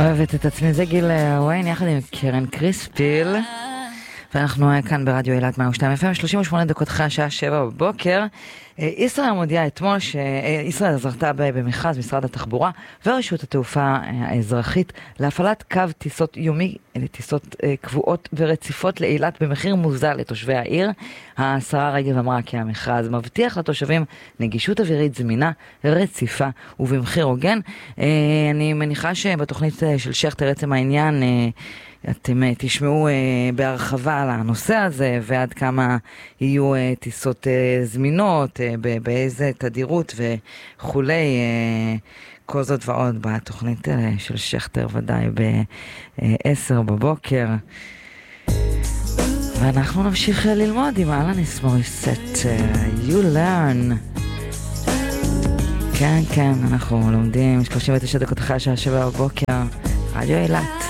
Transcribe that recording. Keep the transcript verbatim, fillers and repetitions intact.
אוהבת את עצמי, זה גיל וויין יחד עם קרן קריספיל, ואנחנו כאן ברדיו אילת מאה ושתיים אף אם, שלושים ושמונה דקות אחרי השעה שבע בבוקר. ישראל מודיעה אתמול שישראל זכתה במכרז משרד התחבורה ורשות התעופה האזרחית להפעלת קו טיסות יומי לטיסות קבועות ורציפות לאילת במחיר מוזל לתושבי העיר. השרה רגב אמרה כי המכרז מבטיח לתושבים נגישות אווירית זמינה, רציפה ובמחיר הוגן. אני מניחה שבתוכנית של שכתר עצם העניין אתם תשמעו uh, בהרחבה על הנושא הזה, ועד כמה יהיו uh, טיסות uh, זמינות, uh, באיזה תדירות וכולי, uh, כל זאת ועוד בתוכנית uh, של שכתר ודאי ב-עשר בבוקר. ואנחנו נמשיך ללמוד עם אלניס מוריסט, uh, You Learn. כן, כן, אנחנו לומדים שלושים ותשע דקות אחרי השעה שבע בבוקר, רדיו אילת.